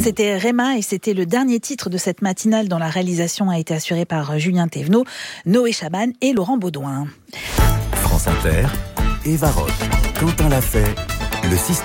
C'était Réma et c'était le dernier titre de cette matinale dont la réalisation a été assurée par Julien Thévenot, Noé Chaban et Laurent Baudouin. France Inter, Eva Roth, Quentin Lafay, le 6-9.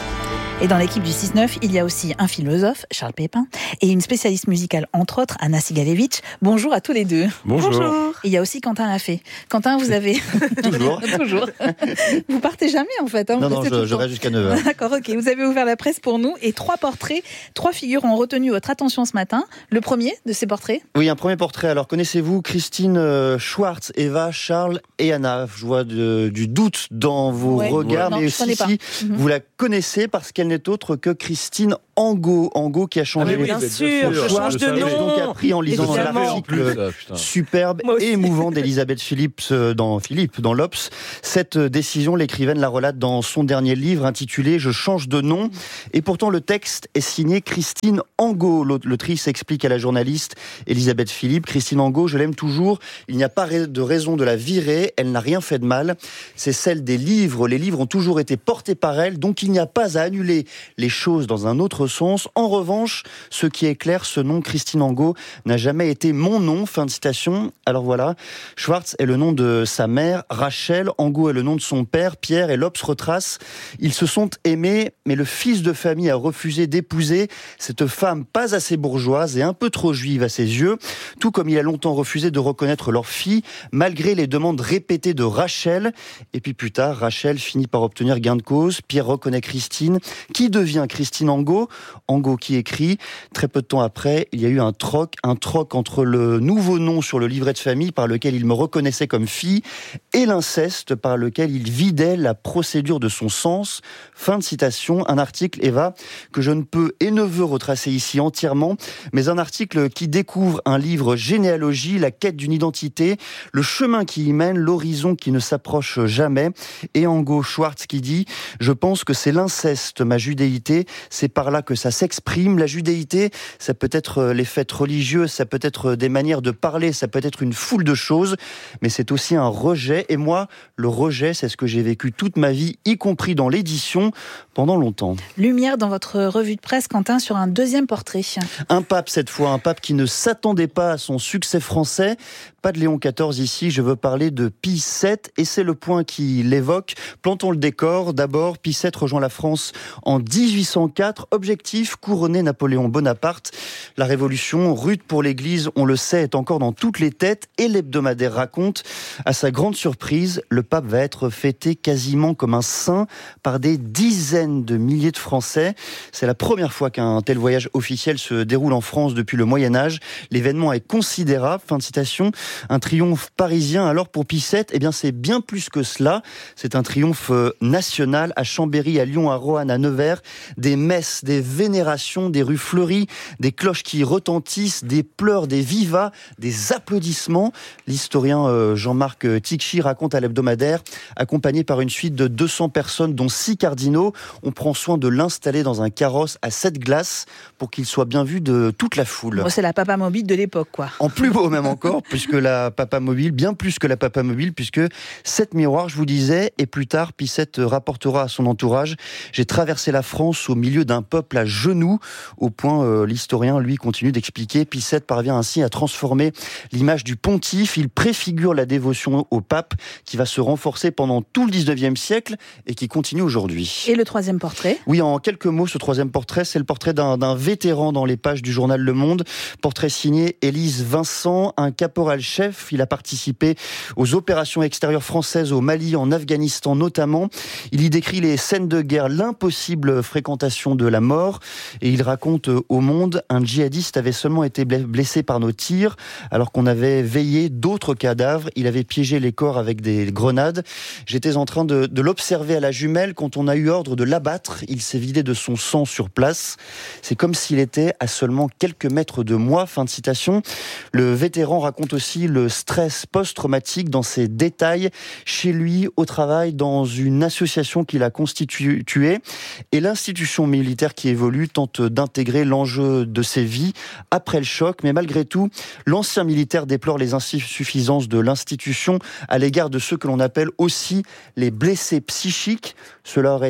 Et dans l'équipe du 6-9, il y a aussi un philosophe, Charles Pépin, et une spécialiste musicale, entre autres, Anna Sigalevitch. Bonjour à tous les deux. Bonjour. Et il y a aussi Quentin Lafay. Quentin, vous avez... Toujours. Toujours. Vous partez jamais, en fait. Hein, Non, je reste jusqu'à 9h. D'accord, ok. Vous avez ouvert la presse pour nous et 3 portraits, 3 figures ont retenu votre attention ce matin. Le premier de ces portraits ? Oui, un premier portrait. Alors, connaissez-vous Christine Schwartz, Eva, Charles et Anna ? Je vois du doute dans vos regards, mais aussi vous la connaissez parce qu'elle n'est autre que Christine Angot. Angot qui a changé bien sûr, je change de nom. Donc appris en lisant l'article superbe et émouvant d'Elisabeth Philippe dans l'Obs. Cette décision, l'écrivaine la relate dans son dernier livre intitulé « Je change de nom ». Et pourtant, le texte est signé Christine Angot. L'autrice explique à la journaliste Elisabeth Philippe « Christine Angot, je l'aime toujours. Il n'y a pas de raison de la virer. Elle n'a rien fait de mal. C'est celle des livres. Les livres ont toujours été portés par elle. Donc, il n'y a pas à annuler les choses dans un autre sens. En revanche, ce qui est clair, ce nom Christine Angot n'a jamais été mon nom. » Fin de citation. Alors voilà, Schwartz est le nom de sa mère, Rachel. Angot est le nom de son père, Pierre, et l'Obs retrace. Ils se sont aimés, mais le fils de famille a refusé d'épouser cette femme pas assez bourgeoise et un peu trop juive à ses yeux, tout comme il a longtemps refusé de reconnaître leur fille, malgré les demandes répétées de Rachel. Et puis plus tard, Rachel finit par obtenir gain de cause. Pierre reconnaît Christine, qui devient Christine Angot. Angot qui écrit, très peu de temps après, il y a eu un troc entre le nouveau nom sur le livret de famille par lequel il me reconnaissait comme fille et l'inceste par lequel il vidait la procédure de son sens. Fin de citation. Un article, Eva, que je ne peux et ne veux retracer ici entièrement, mais un article qui découvre un livre généalogie, la quête d'une identité, le chemin qui y mène, l'horizon qui ne s'approche jamais. Et Angot Schwartz qui dit « Je pense que c'est l'inceste, ma judéité, c'est par là que ça s'exprime. La judéité, ça peut être les fêtes religieuses, ça peut être des manières de parler, ça peut être une foule de choses, mais c'est aussi un rejet. Et moi, le rejet, c'est ce que j'ai vécu toute ma vie, y compris dans l'édition, pendant longtemps. » Lumière dans votre revue de presse, Quentin, sur un deuxième portrait. Un pape cette fois, un pape qui ne s'attendait pas à son succès français. Pas de Léon XIV ici, je veux parler de Pie VII, et c'est le point qui l'évoque. Plantons le décor. D'abord, Pie VII rejoint la France en 1804. Objectif, couronner Napoléon Bonaparte. La révolution, rude pour l'Église, on le sait, est encore dans toutes les têtes, et l'hebdomadaire raconte, à sa grande surprise, le pape va être fêté quasiment comme un saint par des dizaines de milliers de Français. C'est la première fois qu'un tel voyage officiel se déroule en France depuis le Moyen-Âge. L'événement est considérable. Fin de citation. Un triomphe parisien. Alors pour Pie VII, eh bien c'est bien plus que cela. C'est un triomphe national à Chambéry, à Lyon, à Roanne, à Nevers. Des messes, des vénérations, des rues fleuries, des cloches qui retentissent, des pleurs, des vivas, des applaudissements. L'historien Jean-Marc Tichy raconte à l'hebdomadaire, accompagné par une suite de 200 personnes, dont 6 cardinaux, on prend soin de l'installer dans un carrosse à 7 glaces pour qu'il soit bien vu de toute la foule. Bon, c'est la papa mobile de l'époque, quoi. En plus beau même encore, puisque la papa mobile, bien plus que la papa mobile, puisque 7 miroirs, je vous disais, et plus tard, Pie VII rapportera à son entourage « J'ai traversé la France au milieu d'un peuple à genoux », au point, l'historien, lui, continue d'expliquer. Pie VII parvient ainsi à transformer l'image du pontife. Il préfigure la dévotion au pape qui va se renforcer pendant tout le 19e siècle et qui continue aujourd'hui. Et le troisième portrait ? Oui, en quelques mots, ce troisième portrait, c'est le portrait d'un vétéran dans les pages du journal Le Monde. Portrait signé Élise Vincent, un caporal-chef. Il a participé aux opérations extérieures françaises au Mali, en Afghanistan notamment. Il y décrit les scènes de guerre, l'impossible fréquentation de la mort. Et il raconte au Monde, un djihadiste avait seulement été blessé par nos tirs, alors qu'on avait veillé d'autres cadavres. Il avait piégé les corps avec des grenades. J'étais en train de l'observer à la jumelle quand on a eu ordre de l'abattre. Il s'est vidé de son sang sur place. C'est comme s'il était à seulement quelques mètres de moi. Fin de citation. Le vétéran raconte aussi le stress post-traumatique dans ses détails, chez lui, au travail, dans une association qu'il a constituée. Et l'institution militaire qui évolue tente d'intégrer l'enjeu de ses vies après le choc. Mais malgré tout, l'ancien militaire déplore les insuffisances de l'institution à l'égard de ceux que l'on appelle aussi les blessés psychiques. Cela aurait été plus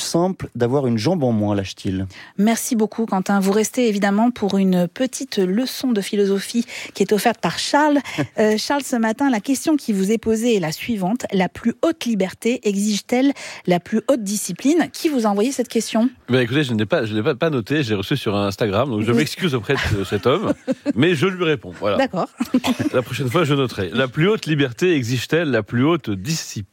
simple d'avoir une jambe en moins, lâche-t-il. Merci beaucoup Quentin. Vous restez évidemment pour une petite leçon de philosophie qui est offerte par Charles. Charles, ce matin, la question qui vous est posée est la suivante. La plus haute liberté exige-t-elle la plus haute discipline ? Qui vous a envoyé cette question ? Écoutez, je ne l'ai pas noté, j'ai reçu sur Instagram, donc je m'excuse auprès de cet homme, mais je lui réponds. Voilà. D'accord. La prochaine fois, je noterai. La plus haute liberté exige-t-elle la plus haute discipline ?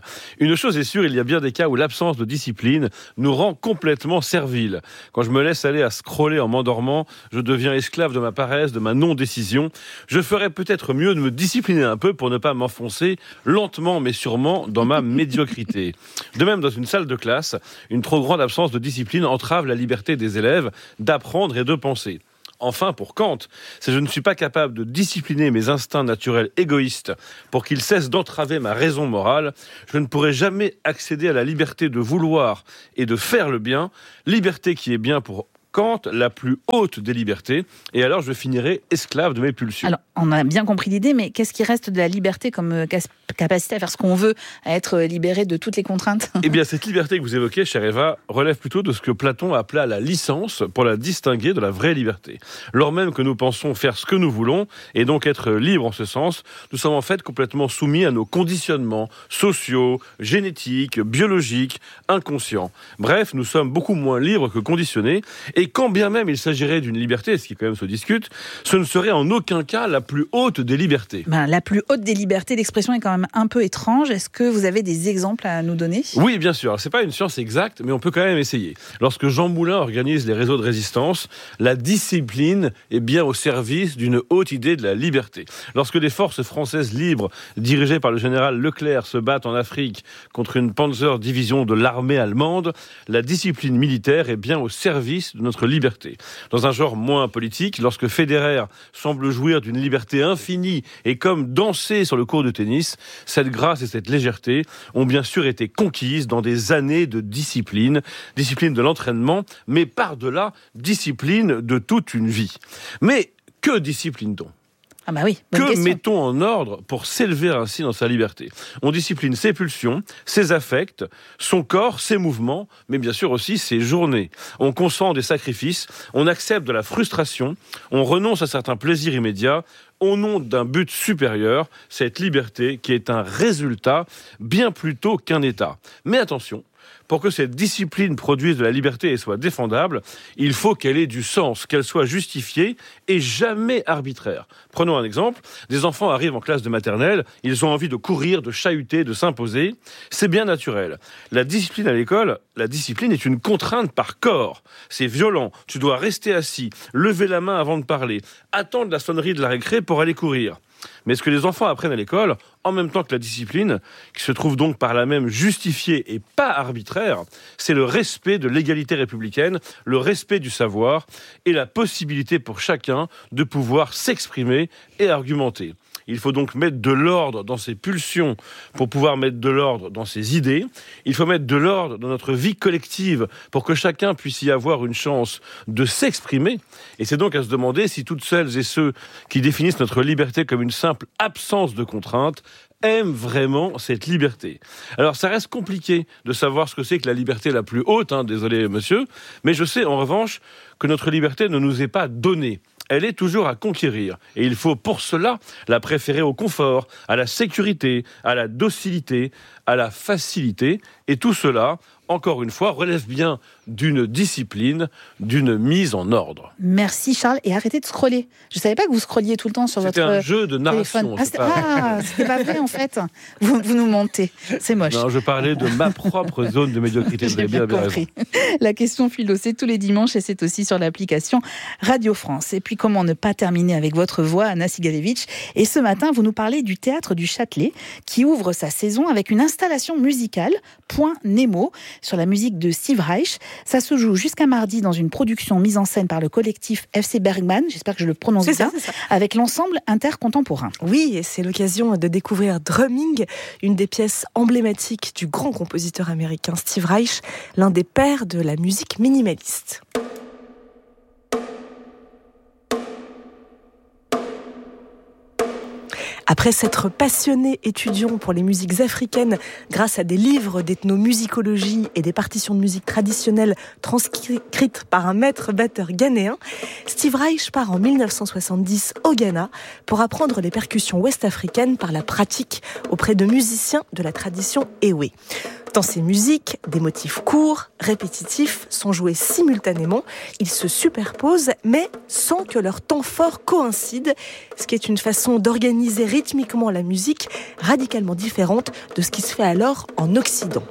Une chose est sûre, il y a bien des cas où l'absence de discipline nous rend complètement serviles. Quand je me laisse aller à scroller en m'endormant, je deviens esclave de ma paresse, de ma non-décision. Je ferais peut-être mieux de me discipliner un peu pour ne pas m'enfoncer lentement mais sûrement dans ma médiocrité. De même, dans une salle de classe, une trop grande absence de discipline entrave la liberté des élèves d'apprendre et de penser. Enfin, pour Kant, si je ne suis pas capable de discipliner mes instincts naturels égoïstes pour qu'ils cessent d'entraver ma raison morale, je ne pourrai jamais accéder à la liberté de vouloir et de faire le bien, liberté qui est bien pour Kant, la plus haute des libertés, et alors je finirai esclave de mes pulsions. Alors, on a bien compris l'idée, mais qu'est-ce qui reste de la liberté comme capacité à faire ce qu'on veut, à être libéré de toutes les contraintes ? Eh bien, cette liberté que vous évoquez, chère Eva, relève plutôt de ce que Platon appela la licence, pour la distinguer de la vraie liberté. Lors même que nous pensons faire ce que nous voulons, et donc être libres en ce sens, nous sommes en fait complètement soumis à nos conditionnements sociaux, génétiques, biologiques, inconscients. Bref, nous sommes beaucoup moins libres que conditionnés, et quand bien même il s'agirait d'une liberté, ce qui quand même se discute, ce ne serait en aucun cas la plus haute des libertés. La plus haute des libertés, l'expression est quand même un peu étrange. Est-ce que vous avez des exemples à nous donner ? Oui, bien sûr. Alors, c'est pas une science exacte, mais on peut quand même essayer. Lorsque Jean Moulin organise les réseaux de résistance, la discipline est bien au service d'une haute idée de la liberté. Lorsque des forces françaises libres, dirigées par le général Leclerc, se battent en Afrique contre une Panzer division de l'armée allemande, la discipline militaire est bien au service de notre liberté. Dans un genre moins politique, lorsque Federer semble jouir d'une liberté infinie et comme danser sur le court de tennis, cette grâce et cette légèreté ont bien sûr été conquises dans des années de discipline de l'entraînement, mais par-delà, discipline de toute une vie. Mais que discipline-t-on ? Que mettons en ordre pour s'élever ainsi dans sa liberté ? On discipline ses pulsions, ses affects, son corps, ses mouvements, mais bien sûr aussi ses journées. On consent des sacrifices, on accepte de la frustration, on renonce à certains plaisirs immédiats, au nom d'un but supérieur, cette liberté qui est un résultat bien plutôt qu'un état. Mais attention, pour que cette discipline produise de la liberté et soit défendable, il faut qu'elle ait du sens, qu'elle soit justifiée et jamais arbitraire. Prenons un exemple. Des enfants arrivent en classe de maternelle, ils ont envie de courir, de chahuter, de s'imposer. C'est bien naturel. La discipline à l'école, la discipline est une contrainte par corps. C'est violent. Tu dois rester assis, lever la main avant de parler, attendre la sonnerie de la récré pour aller courir. Mais ce que les enfants apprennent à l'école, en même temps que la discipline, qui se trouve donc par là même justifiée et pas arbitraire, c'est le respect de l'égalité républicaine, le respect du savoir et la possibilité pour chacun de pouvoir s'exprimer et argumenter. Il faut donc mettre de l'ordre dans ses pulsions pour pouvoir mettre de l'ordre dans ses idées. Il faut mettre de l'ordre dans notre vie collective pour que chacun puisse y avoir une chance de s'exprimer. Et c'est donc à se demander si toutes celles et ceux qui définissent notre liberté comme une simple absence de contraintes aiment vraiment cette liberté. Alors ça reste compliqué de savoir ce que c'est que la liberté la plus haute, désolé monsieur, mais je sais en revanche que notre liberté ne nous est pas donnée. Elle est toujours à conquérir. Et il faut pour cela la préférer au confort, à la sécurité, à la docilité, à la facilité. Et tout cela, encore une fois, relève bien d'une discipline, d'une mise en ordre. Merci Charles. Et arrêtez de scroller. Je ne savais pas que vous scrolliez tout le temps sur votre téléphone. C'était un jeu de narration. C'était pas vrai en fait. Vous nous mentez. C'est moche. Non, je parlais de ma propre zone de médiocrité. Vous avez bien compris. La question philo, c'est tous les dimanches et c'est aussi sur l'application Radio France. Et puis comment ne pas terminer avec votre voix, Anna Sigalevitch. Et ce matin, vous nous parlez du Théâtre du Châtelet qui ouvre sa saison avec une installation musicale, Point Nemo, sur la musique de Steve Reich. Ça se joue jusqu'à mardi dans une production mise en scène par le collectif FC Bergman, j'espère que je le prononce bien, avec l'ensemble intercontemporain. Oui, et c'est l'occasion de découvrir Drumming, une des pièces emblématiques du grand compositeur américain Steve Reich, l'un des pères de la musique minimaliste. Après s'être passionné étudiant pour les musiques africaines grâce à des livres d'ethnomusicologie et des partitions de musique traditionnelles transcrites par un maître batteur ghanéen, Steve Reich part en 1970 au Ghana pour apprendre les percussions ouest-africaines par la pratique auprès de musiciens de la tradition Ewe. Dans ces musiques, des motifs courts, répétitifs, sont joués simultanément. Ils se superposent, mais sans que leur temps fort coïncide, ce qui est une façon d'organiser rythmiquement la musique radicalement différente de ce qui se fait alors en Occident.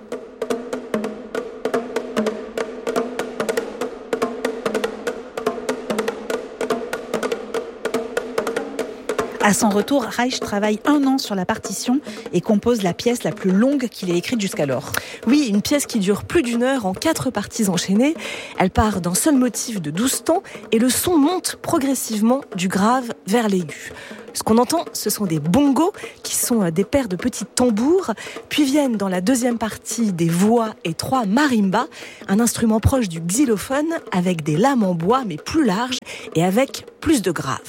À son retour, Reich travaille 1 an sur la partition et compose la pièce la plus longue qu'il ait écrite jusqu'alors. Oui, une pièce qui dure plus d'1 heure en 4 parties enchaînées. Elle part d'un seul motif de 12 temps et le son monte progressivement du grave vers l'aigu. Ce qu'on entend, ce sont des bongos, qui sont des paires de petits tambours, puis viennent dans la deuxième partie des voix et 3 marimbas, un instrument proche du xylophone avec des lames en bois mais plus larges et avec plus de graves.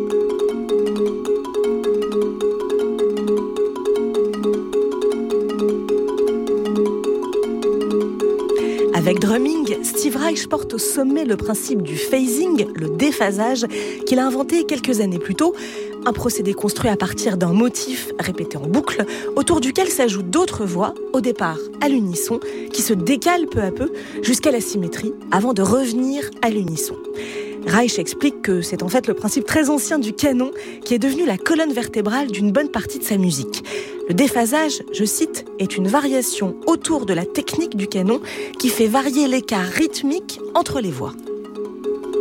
Avec drumming, Steve Reich porte au sommet le principe du phasing, le déphasage, qu'il a inventé quelques années plus tôt. Un procédé construit à partir d'un motif répété en boucle, autour duquel s'ajoutent d'autres voix, au départ à l'unisson, qui se décalent peu à peu jusqu'à la symétrie, avant de revenir à l'unisson. Reich explique que c'est en fait le principe très ancien du canon qui est devenu la colonne vertébrale d'une bonne partie de sa musique. Le déphasage, je cite, est une variation autour de la technique du canon qui fait varier l'écart rythmique entre les voix.